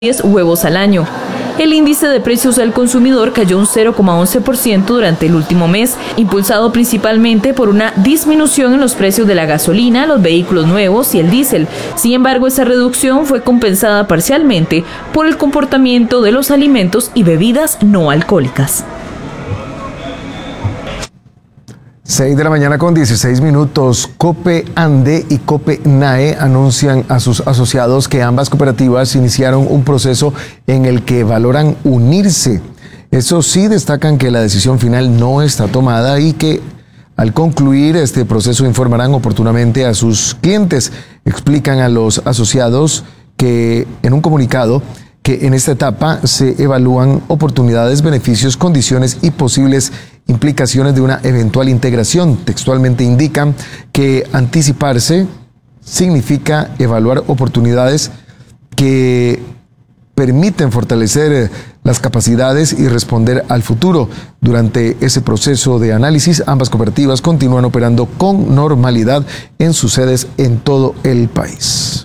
huevos al año. El índice de precios al consumidor cayó un 0,11% durante el último mes, impulsado principalmente por una disminución en los precios de la gasolina, los vehículos nuevos y el diésel. Sin embargo, esa reducción fue compensada parcialmente por el comportamiento de los alimentos y bebidas no alcohólicas. 6 de la mañana con 16 minutos. Cope Ande y Cope NAE anuncian a sus asociados que ambas cooperativas iniciaron un proceso en el que valoran unirse. Eso sí, destacan que la decisión final no está tomada y que al concluir este proceso informarán oportunamente a sus clientes. Explican a los asociados que en un comunicado que en esta etapa se evalúan oportunidades, beneficios, condiciones y posibles implicaciones de una eventual integración. Textualmente indican que anticiparse significa evaluar oportunidades que permiten fortalecer las capacidades y responder al futuro. Durante ese proceso de análisis, ambas cooperativas continúan operando con normalidad en sus sedes en todo el país.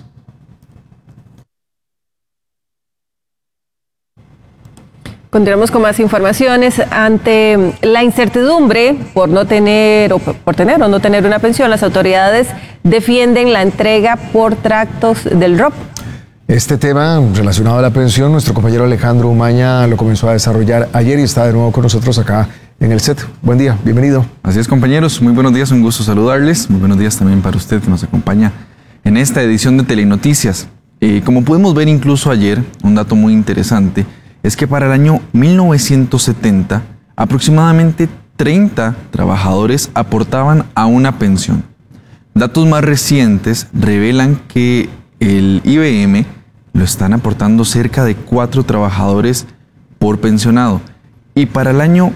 Continuamos con más informaciones. Ante la incertidumbre por tener o no tener una pensión, las autoridades defienden la entrega por tractos del ROP. Este tema relacionado a la pensión, nuestro compañero Alejandro Umaña lo comenzó a desarrollar ayer y está de nuevo con nosotros acá en el set. Buen día, bienvenido. Así es, compañeros, muy buenos días, un gusto saludarles. Muy buenos días también para usted que nos acompaña en esta edición de Telenoticias. Como pudimos ver incluso ayer, un dato muy interesante es que para el año 1970, aproximadamente 30 trabajadores aportaban a una pensión. Datos más recientes revelan que el IBM lo están aportando cerca de 4 trabajadores por pensionado. Y para el año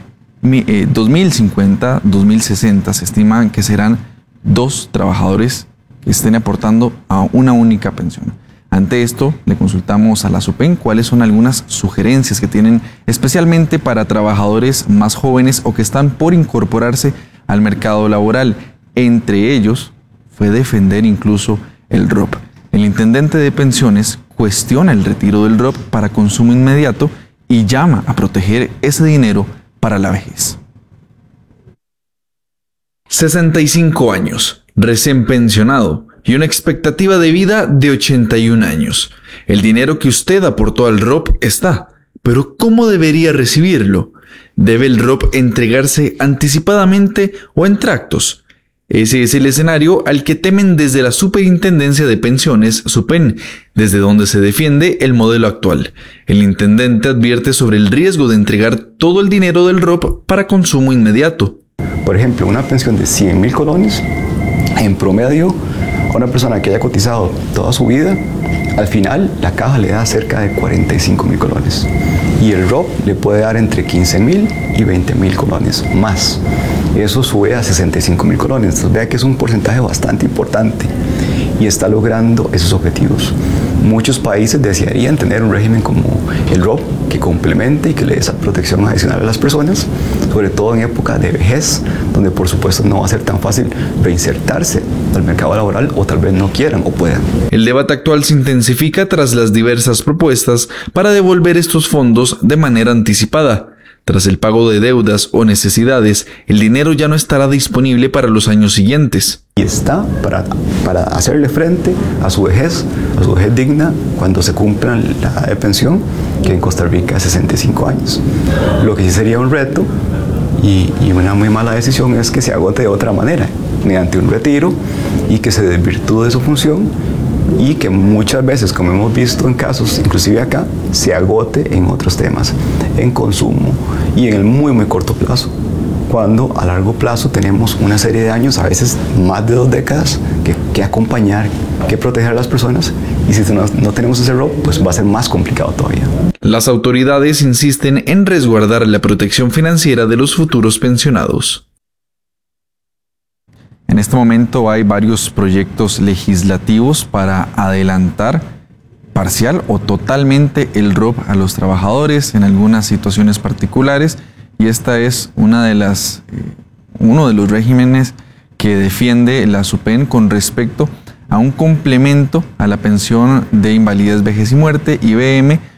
2050, 2060, se estima que serán 2 trabajadores que estén aportando a una única pensión. Ante esto, le consultamos a la SUPEN cuáles son algunas sugerencias que tienen especialmente para trabajadores más jóvenes o que están por incorporarse al mercado laboral. Entre ellos, fue defender incluso el ROP. El intendente de pensiones cuestiona el retiro del ROP para consumo inmediato y llama a proteger ese dinero para la vejez. 65 años, recién pensionado y una expectativa de vida de 81 años. El dinero que usted aportó al ROP está, pero ¿cómo debería recibirlo? ¿Debe el ROP entregarse anticipadamente o en tractos? Ese es el escenario al que temen desde la Superintendencia de Pensiones, SUPEN, desde donde se defiende el modelo actual. El intendente advierte sobre el riesgo de entregar todo el dinero del ROP para consumo inmediato. Por ejemplo, una pensión de 100,000 colones, en promedio, a una persona que haya cotizado toda su vida, al final la caja le da cerca de 45,000 colones. Y el ROP le puede dar entre 15,000 y 20,000 colones más. Eso sube a 65,000 colones. Entonces vea que es un porcentaje bastante importante y está logrando esos objetivos. Muchos países desearían tener un régimen como el ROP que complemente y que le dé esa protección adicional a las personas, sobre todo en época de vejez, donde por supuesto no va a ser tan fácil reinsertarse al mercado laboral o tal vez no quieran o puedan. El debate actual se intensifica tras las diversas propuestas para devolver estos fondos de manera anticipada. Tras el pago de deudas o necesidades, el dinero ya no estará disponible para los años siguientes. Y está para hacerle frente a su vejez digna cuando se cumpla la edad de pensión, que en Costa Rica es 65 años. Lo que sí sería un reto y una muy mala decisión es que se agote de otra manera, mediante un retiro y que se desvirtúe su función y que muchas veces, como hemos visto en casos, inclusive acá, se agote en otros temas, en consumo y en el muy corto plazo, cuando a largo plazo tenemos una serie de años, a veces más de 2 décadas, que acompañar, que proteger a las personas, y si no tenemos ese ROP, pues va a ser más complicado todavía. Las autoridades insisten en resguardar la protección financiera de los futuros pensionados. En este momento hay varios proyectos legislativos para adelantar parcial o totalmente el ROP a los trabajadores en algunas situaciones particulares, y esta es uno de los regímenes que defiende la SUPEN con respecto a un complemento a la pensión de invalidez, vejez y muerte, IBM,